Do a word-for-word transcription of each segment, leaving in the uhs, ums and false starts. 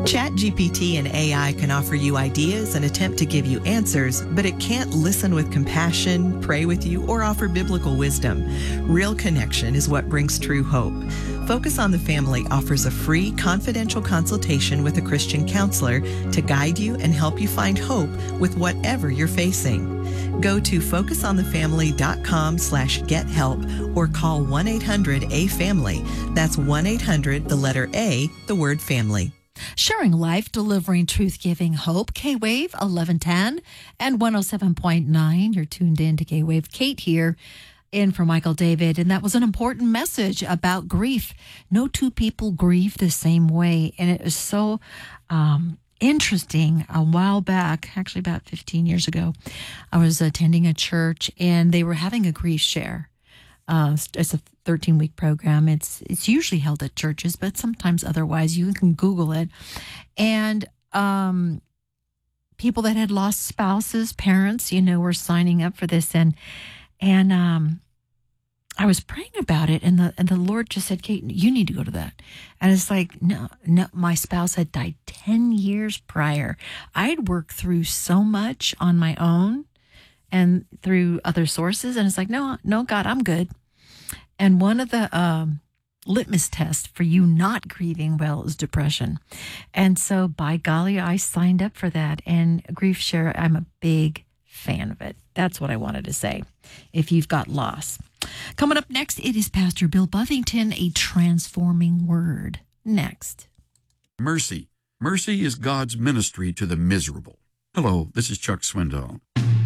ChatGPT and A I can offer you ideas and attempt to give you answers, but it can't listen with compassion, pray with you, or offer biblical wisdom. Real connection is what brings true hope. Focus on the Family offers a free, confidential consultation with a Christian counselor to guide you and help you find hope with whatever you're facing. Go to focusonthefamily.com slash get help or call one eight hundred A family. That's one eight hundred, the letter A, the word family. Sharing life, delivering truth, giving hope. K-Wave eleven ten and one oh seven point nine. You're tuned in to K-Wave. Kate here, in for Michael David. And that was an important message about grief. No two people grieve the same way. And it was so um, interesting. A while back, actually about fifteen years ago, I was attending a church and they were having a grief share. Uh, it's a thirteen-week program. It's it's usually held at churches, but sometimes otherwise. You can Google it. And um, people that had lost spouses, parents, you know, were signing up for this. And and um, I was praying about it, and the and the Lord just said, "Kate, you need to go to that." And it's like, no, no, my spouse had died ten years prior. I'd worked through so much on my own and through other sources. And it's like, no, no, God, I'm good. And one of the um, litmus tests for you not grieving well is depression. And so by golly, I signed up for that. And Grief Share, I'm a big fan of it. That's what I wanted to say. If you've got loss. Coming up next, it is Pastor Bill Buffington, a transforming word. Next. Mercy. Mercy is God's ministry to the miserable. Hello, this is Chuck Swindoll.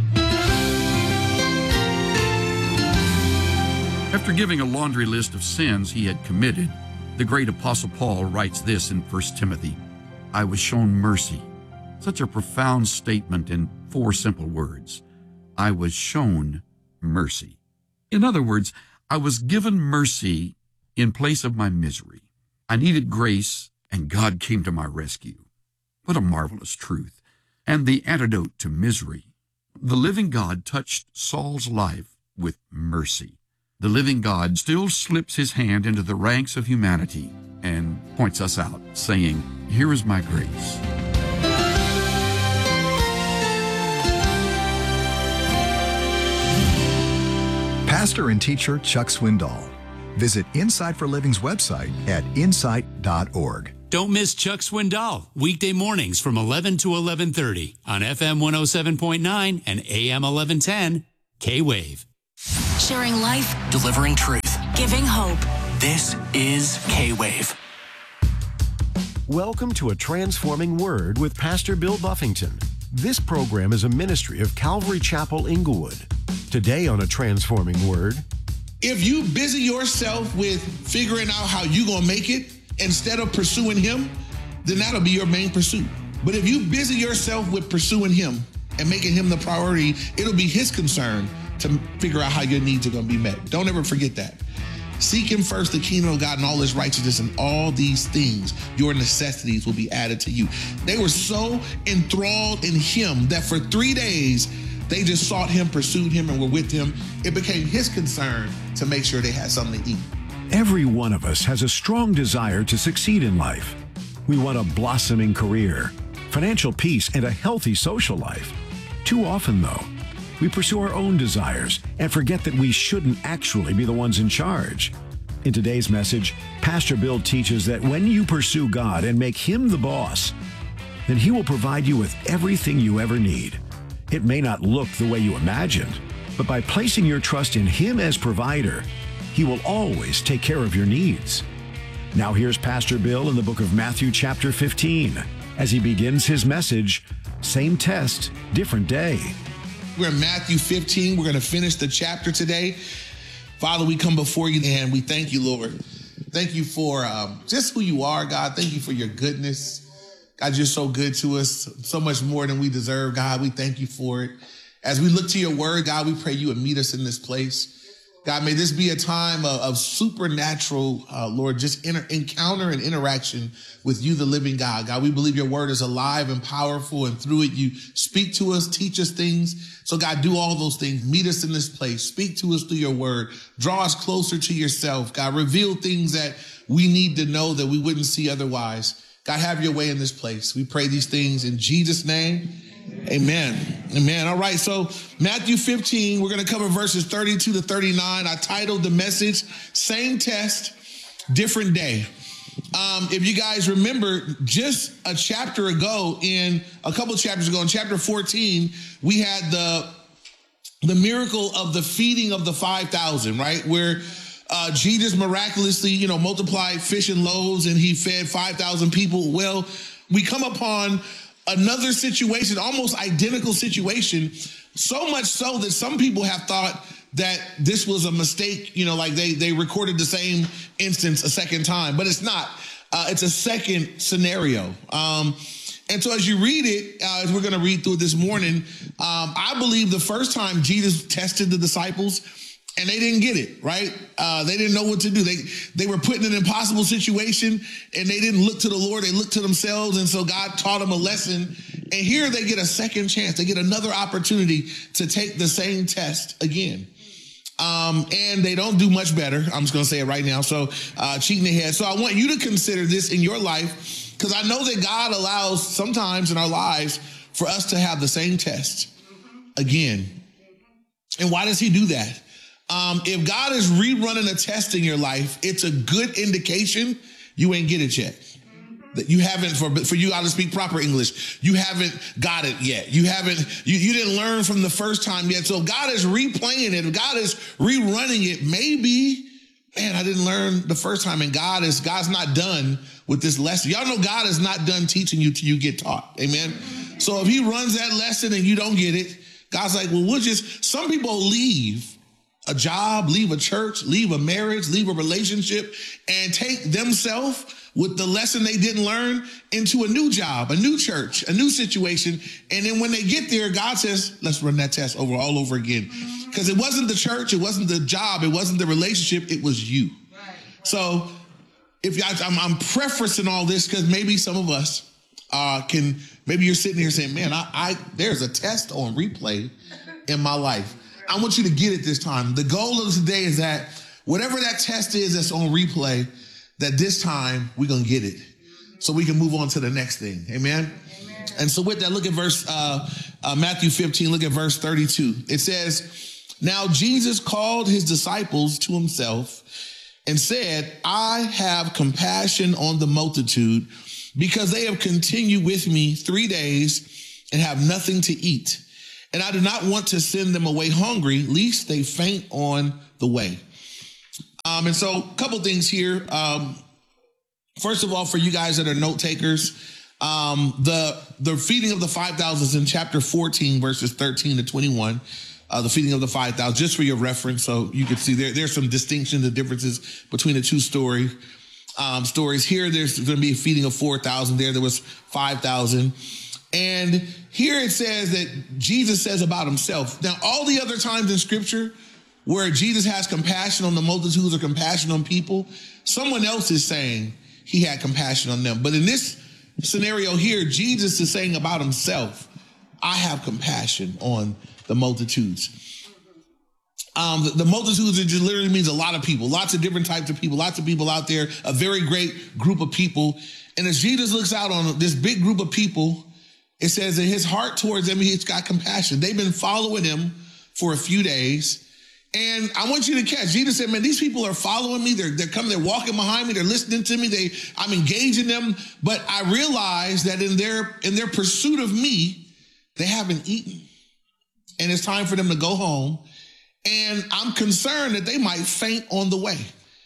After giving a laundry list of sins he had committed, the great Apostle Paul writes this in First Timothy, I was shown mercy. Such a profound statement in four simple words. I was shown mercy. In other words, I was given mercy in place of my misery. I needed grace, and God came to my rescue. What a marvelous truth. And the antidote to misery. The living God touched Saul's life with mercy. The living God still slips his hand into the ranks of humanity and points us out, saying, here is my grace. Pastor and teacher Chuck Swindoll. Visit Insight for Living's website at insight dot org. Don't miss Chuck Swindoll, weekday mornings from eleven to eleven thirty on F M one oh seven point nine and A M eleven ten, K-Wave. Sharing life, delivering truth, giving hope. This is K-Wave. Welcome to A Transforming Word with Pastor Bill Buffington. This program is a ministry of Calvary Chapel, Inglewood. Today on A Transforming Word. If you busy yourself with figuring out how you're going to make it instead of pursuing him, then that'll be your main pursuit. But if you busy yourself with pursuing him and making him the priority, it'll be his concern to figure out how your needs are going to be met. Don't ever forget that. Seek him first, the kingdom of God and all his righteousness, and all these things, your necessities, will be added to you. They were so enthralled in him that for three days, they just sought him, pursued him, and were with him. It became his concern to make sure they had something to eat. Every one of us has a strong desire to succeed in life. We want a blossoming career, financial peace, and a healthy social life. Too often, though, we pursue our own desires and forget that we shouldn't actually be the ones in charge. In today's message, Pastor Bill teaches that when you pursue God and make him the boss, then he will provide you with everything you ever need. It may not look the way you imagined, but by placing your trust in him as provider, he will always take care of your needs. Now here's Pastor Bill in the book of Matthew chapter fifteen, as he begins his message, Same Test, Different Day. We're in Matthew fifteen. We're going to finish the chapter today. Father, we come before you and we thank you, Lord. Thank you for um, just who you are, God. Thank you for your goodness. God, you're so good to us, so much more than we deserve, God. We thank you for it. As we look to your word, God, we pray you would meet us in this place. God, may this be a time of, of supernatural, uh, Lord, just inter- encounter and interaction with you, the living God. God, we believe your word is alive and powerful, and through it, you speak to us, teach us things. So God, do all those things. Meet us in this place. Speak to us through your word. Draw us closer to yourself. God, reveal things that we need to know that we wouldn't see otherwise. God, have your way in this place. We pray these things in Jesus' name. Amen. Amen. All right. So Matthew fifteen, we're going to cover verses thirty-two to thirty-nine. I titled the message, Same Test, Different Day. Um, if you guys remember, just a chapter ago, in a couple of chapters ago, in chapter fourteen, we had the, the miracle of the feeding of the five thousand, right? Where uh, Jesus miraculously, you know, multiplied fish and loaves and he fed five thousand people. Well, we come upon another situation, almost identical situation, so much so that some people have thought that this was a mistake, you know, like they, they recorded the same instance a second time, but it's not. Uh, it's a second scenario. Um, and so as you read it, uh, as we're going to read through it this morning, um, I believe the first time Jesus tested the disciples, and they didn't get it, right? Uh, they didn't know what to do. They they were put in an impossible situation, and they didn't look to the Lord. They looked to themselves, and so God taught them a lesson. And here they get a second chance. They get another opportunity to take the same test again. Um, and they don't do much better. I'm just going to say it right now. So uh, cheating ahead. So I want you to consider this in your life, because I know that God allows sometimes in our lives for us to have the same test again. And why does he do that? Um, if God is rerunning a test in your life, it's a good indication you ain't get it yet. That you haven't, for for you all to speak proper English, you haven't got it yet. You haven't, you, you didn't learn from the first time yet. So if God is replaying it, if God is rerunning it, maybe, man, I didn't learn the first time, and God is, God's not done with this lesson. Y'all know God is not done teaching you till you get taught. Amen. So if he runs that lesson and you don't get it, God's like, well, we'll just, some people leave a job, leave a church, leave a marriage, leave a relationship, and take themselves with the lesson they didn't learn into a new job, a new church, a new situation. And then when they get there, God says, let's run that test over all over again. Because it wasn't the church, it wasn't the job, it wasn't the relationship, it was you. Right. So if y'all, I'm, I'm preferencing all this because maybe some of us uh, can, maybe you're sitting here saying, man, I, I there's a test on replay in my life. I want you to get it this time. The goal of today is that whatever that test is that's on replay, that this time we're going to get it so we can move on to the next thing. Amen. Amen. And so with that, look at verse, uh, uh, Matthew fifteen, look at verse thirty-two. It says, now Jesus called his disciples to himself and said, I have compassion on the multitude because they have continued with me three days and have nothing to eat. And I do not want to send them away hungry, lest they faint on the way. Um, and so a couple things here. Um, first of all, for you guys that are note takers, um, the, the feeding of the five thousand is in chapter fourteen, verses thirteen to twenty-one, uh, the feeding of the five thousand, just for your reference. So you can see there, there's some distinctions and differences between the two story, um, stories. Here, there's going to be a feeding of four thousand. There, there was five thousand. And here it says that Jesus says about himself. Now, all the other times in scripture where Jesus has compassion on the multitudes or compassion on people, someone else is saying he had compassion on them. But in this scenario here, Jesus is saying about himself, I have compassion on the multitudes. Um, the, the multitudes, it just literally means a lot of people, lots of different types of people, lots of people out there, a very great group of people. And as Jesus looks out on this big group of people, it says that his heart towards them, he's got compassion. They've been following him for a few days. And I want you to catch, Jesus said, man, these people are following me. They're, they're coming, they're walking behind me. They're listening to me. They, I'm engaging them. But I realize that in their, in their pursuit of me, they haven't eaten. And it's time for them to go home. And I'm concerned that they might faint on the way.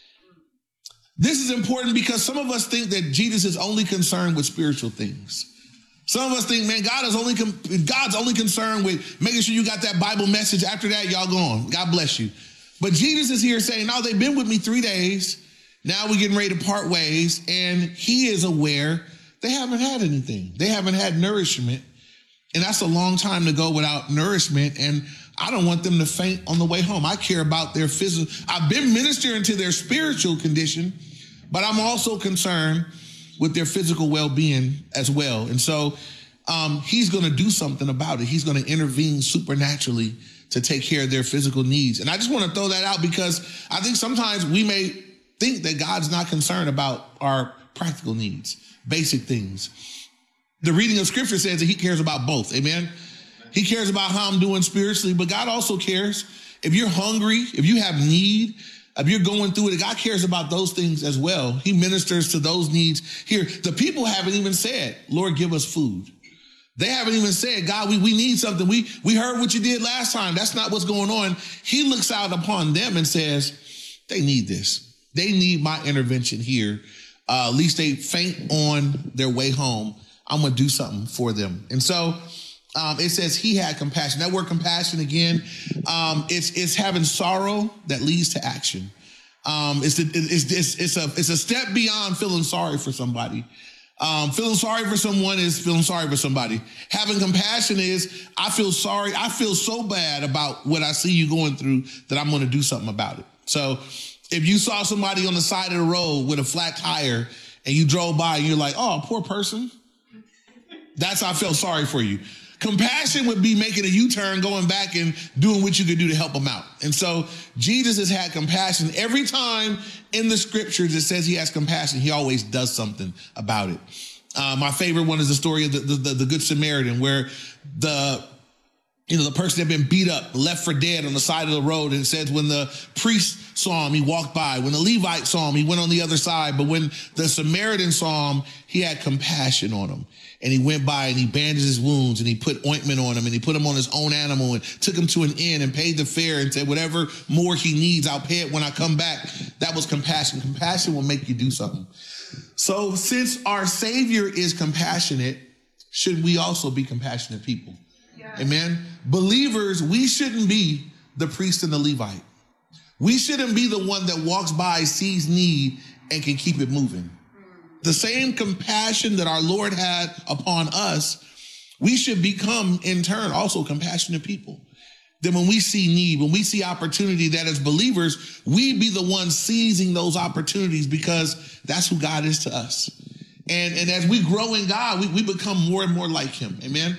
This is important because some of us think that Jesus is only concerned with spiritual things. Some of us think, man, God is only God's only concerned with making sure you got that Bible message. After that, y'all go on. God bless you. But Jesus is here saying, no, they've been with me three days. Now we're getting ready to part ways. And he is aware they haven't had anything. They haven't had nourishment. And that's a long time to go without nourishment. And I don't want them to faint on the way home. I care about their physical. I've been ministering to their spiritual condition, but I'm also concerned with their physical well-being as well. And so um, he's going to do something about it. He's going to intervene supernaturally to take care of their physical needs. And I just want to throw that out because I think sometimes we may think that God's not concerned about our practical needs, basic things. The reading of scripture says that he cares about both. Amen. He cares about how I'm doing spiritually, but God also cares. If you're hungry, if you have need, if you're going through it, God cares about those things as well. He ministers to those needs here. The people haven't even said, Lord, give us food. They haven't even said, God, we, we need something. We, we heard what you did last time. That's not what's going on. He looks out upon them and says, they need this. They need my intervention here. Uh, at least they faint on their way home. I'm going to do something for them. And so um, it says he had compassion. That word compassion, again, um, it's, it's having sorrow that leads to action. Um, it's, the, it's, it's, it's, a, it's a step beyond feeling sorry for somebody. Um, feeling sorry for someone is feeling sorry for somebody. Having compassion is, I feel sorry. I feel so bad about what I see you going through that I'm going to do something about it. So if you saw somebody on the side of the road with a flat tire and you drove by and you're like, oh, poor person. That's how I felt sorry for you. Compassion would be making a U-turn, going back and doing what you could do to help them out. And so Jesus has had compassion. Every time in the scriptures it says he has compassion, he always does something about it. Uh, my favorite one is the story of the, the, the, the Good Samaritan, where the You know, the person had been beat up, left for dead on the side of the road. And it says when the priest saw him, he walked by. When the Levite saw him, he went on the other side. But when the Samaritan saw him, he had compassion on him. And he went by and he bandaged his wounds and he put ointment on him and he put him on his own animal and took him to an inn and paid the fare and said, whatever more he needs, I'll pay it when I come back. That was compassion. Compassion will make you do something. So since our Savior is compassionate, should we also be compassionate people? Yeah. Amen. Believers, we shouldn't be the priest and the Levite. We shouldn't be the one that walks by, sees need, and can keep it moving. The same compassion that our Lord had upon us, we should become, in turn, also compassionate people. Then when we see need, when we see opportunity, that as believers, we be the ones seizing those opportunities because that's who God is to us. And, and as we grow in God, we, we become more and more like him. Amen.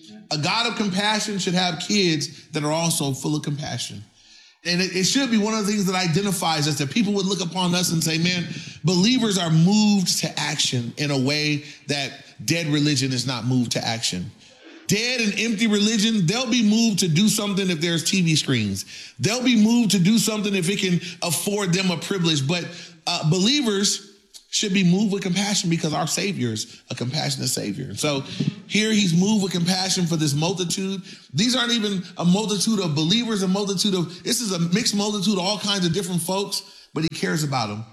A God of compassion should have kids that are also full of compassion. And it, it should be one of the things that identifies us, that people would look upon us and say, man, believers are moved to action in a way that dead religion is not moved to action. Dead and empty religion, they'll be moved to do something if there's T V screens. They'll be moved to do something if it can afford them a privilege. But uh, believers should be moved with compassion because our Savior is a compassionate Savior. So here he's moved with compassion for this multitude. These aren't even a multitude of believers, a multitude of, this is a mixed multitude of all kinds of different folks, but he cares about them.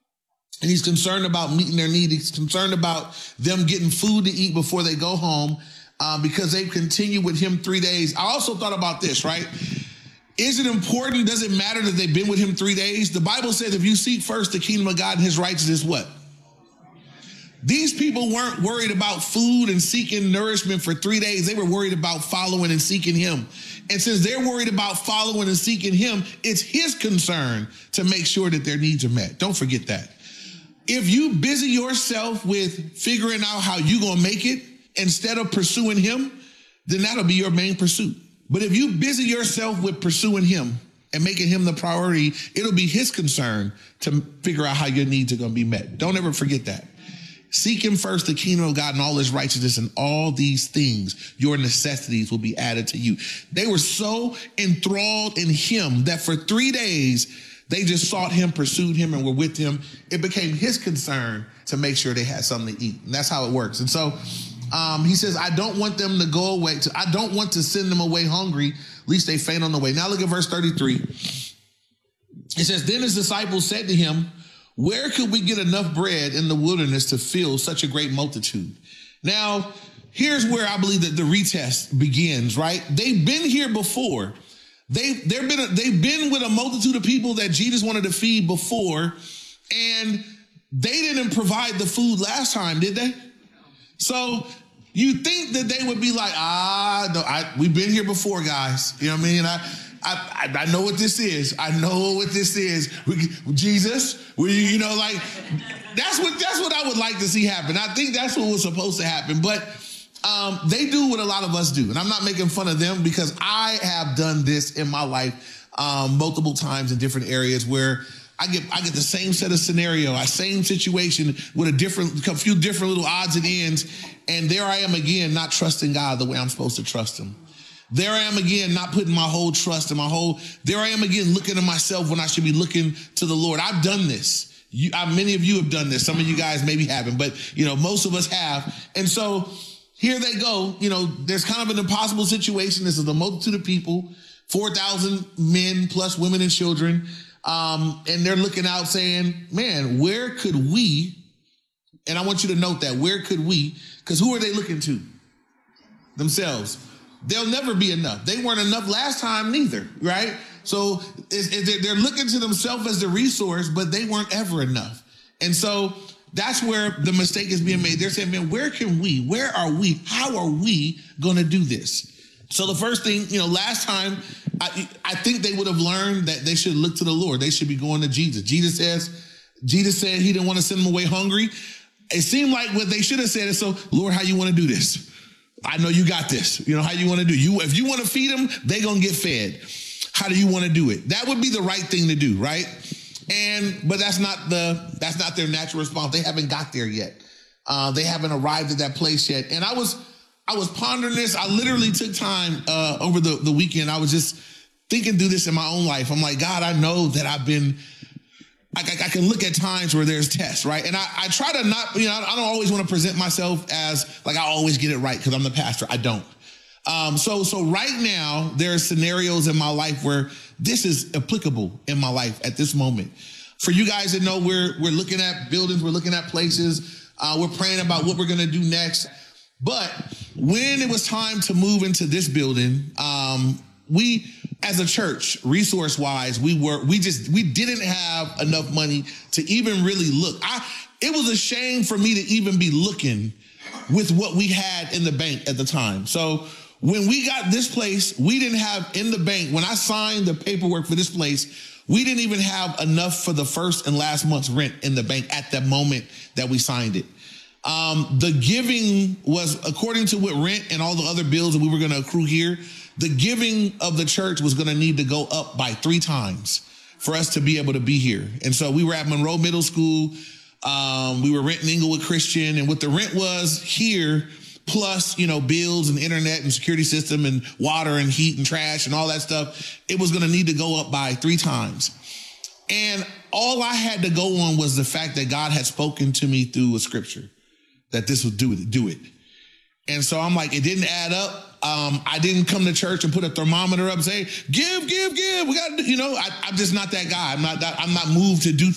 And he's concerned about meeting their need. He's concerned about them getting food to eat before they go home uh, because they've continued with him three days. I also thought about this, right? Is it important? Does it matter that they've been with him three days? The Bible says if you seek first the kingdom of God and his righteousness, what? These people weren't worried about food and seeking nourishment for three days. They were worried about following and seeking him. And since they're worried about following and seeking him, it's his concern to make sure that their needs are met. Don't forget that. If you busy yourself with figuring out how you're going to make it instead of pursuing him, then that'll be your main pursuit. But if you busy yourself with pursuing him and making him the priority, it'll be his concern to figure out how your needs are going to be met. Don't ever forget that. Seek him first, the kingdom of God and all his righteousness, and all these things, your necessities, will be added to you. They were so enthralled in him that for three days, they just sought him, pursued him, and were with him. It became his concern to make sure they had something to eat. And that's how it works. And so Um, he says, I don't want them to go away. To, I don't want to send them away hungry, lest they faint on the way. Now look at verse thirty-three. It says, then his disciples said to him, where could we get enough bread in the wilderness to fill such a great multitude? Now, here's where I believe that the retest begins, right? They've been here before. They've, they've been, a, they've been with a multitude of people that Jesus wanted to feed before, and they didn't provide the food last time, did they? So you think that they would be like, ah, no, I, we've been here before, guys. You know what I mean? I, I, I know what this is. I know what this is. We, Jesus, we, you know, like that's what that's what I would like to see happen. I think that's what was supposed to happen. But um, they do what a lot of us do, and I'm not making fun of them because I have done this in my life um, multiple times in different areas where I get I get the same set of scenario, a same situation with a different, a few different little odds and ends. And there I am again, not trusting God the way I'm supposed to trust him. There I am again, not putting my whole trust in my whole, there I am again, looking at myself when I should be looking to the Lord. I've done this. You, I, many of you have done this. Some of you guys maybe haven't, but you know, most of us have. And so here they go. You know, there's kind of an impossible situation. This is a multitude of people, four thousand men plus women and children. Um, and they're looking out saying, man, where could we, and I want you to note that, where could we, because who are they looking to? Themselves. They'll never be enough. They weren't enough last time neither, right? So it's, it's, they're looking to themselves as the resource, but they weren't ever enough. And so that's where the mistake is being made. They're saying, man, where can we, where are we, how are we going to do this? So the first thing, you know, last time, I, I think they would have learned that they should look to the Lord. They should be going to Jesus. Jesus says, Jesus said he didn't want to send them away hungry. It seemed like what they should have said is, so, Lord, how you want to do this? I know you got this. You know, how you want to do you. If you want to feed them, they're going to get fed. How do you want to do it? That would be the right thing to do, right? And, but that's not the, that's not their natural response. They haven't got there yet. Uh, they haven't arrived at that place yet. And I was, I was pondering this. I literally took time uh, over the, the weekend. I was just thinking through this in my own life. I'm like, God, I know that I've been, I, I, I can look at times where there's tests, right? And I, I try to not, you know, I don't always want to present myself as like I always get it right because I'm the pastor. I don't. Um, so, so right now there are scenarios in my life where this is applicable in my life at this moment. For you guys that know, we're, we're looking at buildings, we're looking at places, uh, we're praying about what we're going to do next. But when it was time to move into this building, um, we, as a church, resource-wise, we were, we just, we didn't have enough money to even really look. I, it was a shame for me to even be looking with what we had in the bank at the time. So when we got this place, we didn't have in the bank, when I signed the paperwork for this place, we didn't even have enough for the first and last month's rent in the bank at the moment that we signed it. Um, the giving was, according to what rent and all the other bills that we were going to accrue here, the giving of the church was going to need to go up by three times for us to be able to be here. And so we were at Monroe Middle School. Um, we were renting Inglewood Christian, and what the rent was here, plus, you know, bills and internet and security system and water and heat and trash and all that stuff, it was going to need to go up by three times. And all I had to go on was the fact that God had spoken to me through a scripture that this would do it, do it. And so I'm like, it didn't add up. Um, I didn't come to church and put a thermometer up and say, give, give, give. We got, you know, I, I'm just not that guy. I'm not that, I'm not moved to do